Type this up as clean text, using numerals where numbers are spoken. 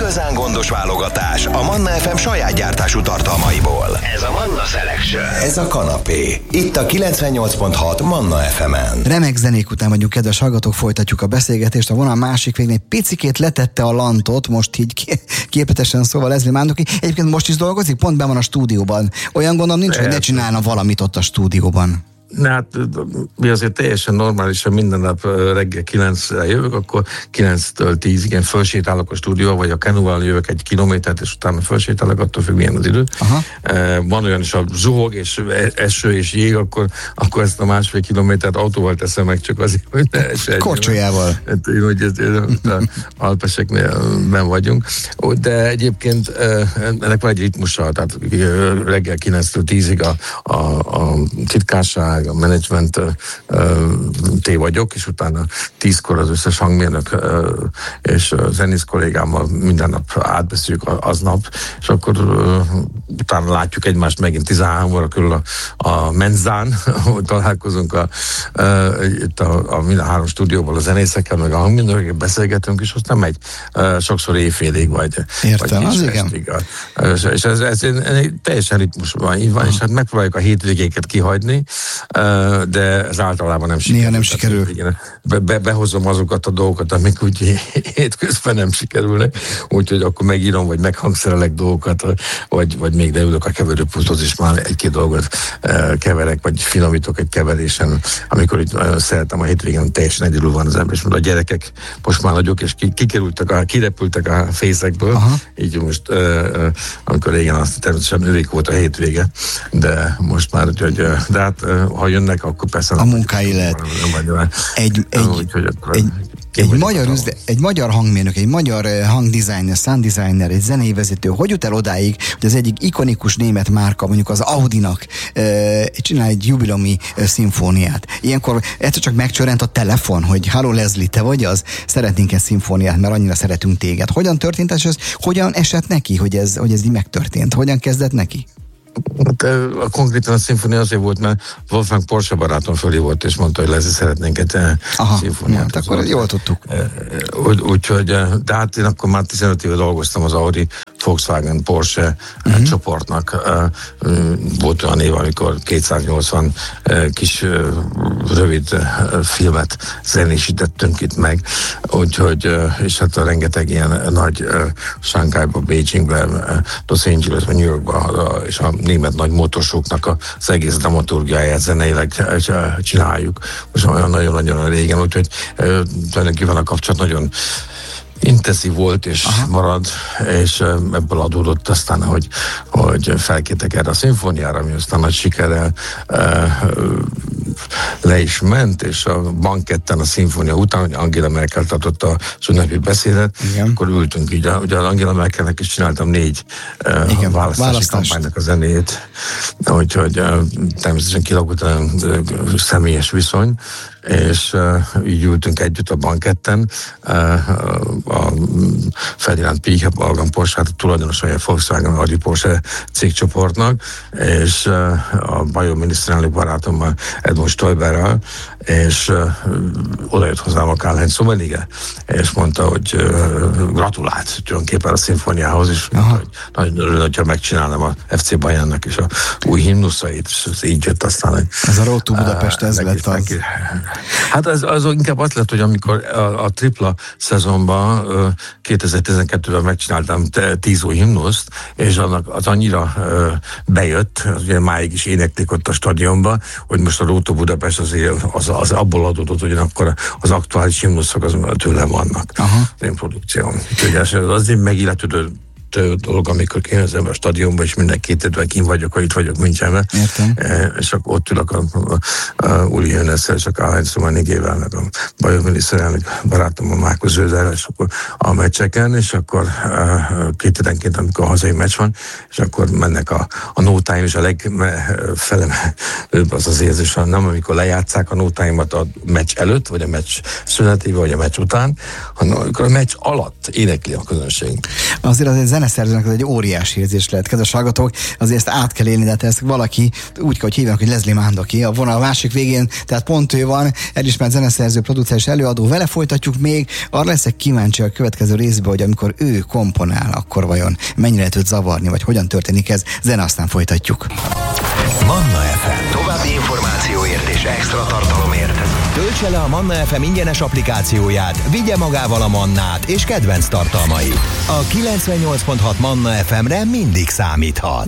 igazán gondos válogatás a Manna FM saját gyártású tartalmaiból. Ez a Manna Selection. Ez a kanapé. Itt a 98.6 Manna FM-en. Remek zenék után vagyunk, kedves hallgatók, folytatjuk a beszélgetést. A vonal másik végén egy picikét letette a lantot, most így képletesen szóval Leslie Mándoki. Egyébként most is dolgozik, pont be van a stúdióban. Olyan gondom nincs, hogy ne csinálna valamit ott a stúdióban. Hát mi azért teljesen normálisan minden nap reggel 9-re jövök, akkor 9-től 10-ig fölsétálok a stúdióba, vagy a kenuval jövök 1 kilométert, és utána fölsétálok, attól függ, milyen az idő. Van olyan is, a zuhog, és eső, és jég, akkor ezt a 1,5 kilométert autóval teszem meg, csak azért, hogy ne esett. Korcsolyával. Hogy Alpeseknél ben vagyunk. De egyébként ennek van egy ritmusa, tehát reggel 9-től 10-ig a titkárság, a menedzsment vagyok, és utána 10-kor az összes hangmérnök és a zenész kollégámmal minden nap átbeszéljük aznap, és akkor utána látjuk egymást megint 13 óra körül a menzán, ahol találkozunk itt a mind a 3 stúdióból a zenészekkel, meg a hangmérnökkel beszélgetünk, és aztán megy sokszor éjfélig, vagy az igen. És ez teljesen ritmusban így van, és hát megpróbáljuk a hétvégéket kihagyni, de ez általában nem sikerül. Néha nem sikerül. Behozom azokat a dolgokat, amik úgy hétközben nem sikerülnek, úgyhogy akkor megírom, vagy meghangszerelek dolgokat, vagy még leülök a keverőpulthoz, és már 1-2 dolgot keverek, vagy finomítok egy keverésen, amikor itt szeretem a hétvégén, teljesen egyedül van az ember, és a gyerekek most már nagyok, és kirepültek a fészekből, így most, amikor régen azt természetesen ővék volt a hétvége, de most már, de hát ha jönnek, akkor persze a munkái lehet. Egy magyar hangmérnök, egy magyar hangdesigner, sound designer, egy zenei vezető, hogy jut el odáig, hogy az egyik ikonikus német márka, mondjuk az Audinak csinál egy jubileumi szimfóniát. Ilyenkor egyszer csak megcsörrent a telefon, hogy halló Leslie, te vagy az? Szeretnénk egy szimfóniát, mert annyira szeretünk téged. Hogyan történt ez? Hogyan esett neki, hogy ez így megtörtént? Hogyan kezdett neki? Konkrétan a szimfónia azért volt, mert Wolfgang Porsche barátom fölé volt, és mondta, hogy Leslie, szeretnénk egy szimfóniát. Hát akkor jól tudtuk. Úgyhogy, de hát én akkor már 15 éve dolgoztam az Audi, Volkswagen, Porsche csoportnak. Volt olyan év, amikor 280 kis rövid filmet zenésítettünk itt meg, úgyhogy, és hát a rengeteg ilyen nagy Shanghaiba, Beijingbe, Los Angelesbe, New Yorkba, és a német nagy motorsoknak az egész dramaturgiáját zeneileg csináljuk. Most olyan nagyon-nagyon régen, úgyhogy tulajdonképpen a kapcsolat nagyon intenzív volt és marad, és ebből adódott aztán, hogy felkértek erre a szimfóniára, ami aztán nagy sikerrel le is ment, és a banketten a szimfónia után, hogy Angela Merkel tartotta az ünnepi beszédet, akkor ültünk így, ugye Angela Merkelnek is csináltam 4 választási kampánynak a zenéjét, úgyhogy természetesen kialakult a személyes viszony, és így ültünk együtt a banketten, a Ferdinand Piech, a Wolfgang Porsche, a tulajdonosa a Volkswagen Audi Porsche cégcsoportnak, és a bajor miniszterelnök barátommal, Edmund Stoiberrel, és oda jött hozzám a Karl-Heinz Rummenigge, és mondta, hogy gratulált tulajdonképpen a szimfóniához, és mondta, hogy nagyon örülök, hogyha megcsinálnám a FC Bayernnek és a új himnuszait, és így jött aztán, hogy ez a Road to Budapest, ez lett az. Hát az inkább azt lett, hogy amikor a tripla szezonban 2012-ben megcsináltam 10 új himnuszt, és annak az annyira bejött, ugye máig is énekték ott a stadionban, hogy most a Road to Budapest az abból adódott, hogy akkor az aktuális himnuszok az tőlem vannak. Az én produkcióm. Úgyhogy az én megilletődő dolog, amikor én az ember a stadionban, és minden 2 évben kint vagyok, ha itt vagyok Münchenben. És akkor ott ülök a Uli Hoeneßsel, és a Karl-Heinz Rummenigge-vel, meg a bajor miniszterelnök barátom, a Márkusz Zöderrel, és akkor a meccseken, és akkor 2 évenként, amikor a hazai meccs van, és akkor mennek a nótáim, és a legfelemelőbb az az érzés, nem amikor lejátszák a nótáimat a meccs előtt, vagy a meccs szünetébe, vagy a meccs után, hanem amikor a meccs alatt énekli a közönség. Azért zeneszerzőnek ez egy óriási érzés lehet. Kedves hallgatók, azért ezt át kell élni, de hát ezt valaki úgy kell, hogy hívjanak, hogy Leslie Mandoki. A vonal a másik végén, tehát pont ő van, elismert zeneszerző, producer és előadó. Vele folytatjuk még. Arra leszek kíváncsi a következő részbe, hogy amikor ő komponál, akkor vajon mennyire lehet őt zavarni, vagy hogyan történik ez. Zene, aztán folytatjuk. Manna FM. További információért és extra tartalomért töltse le a Manna FM ingyenes applikációját, vigye magával a Mannát és kedvenc tartalmait. A 98.6 Manna FM-re mindig számíthat.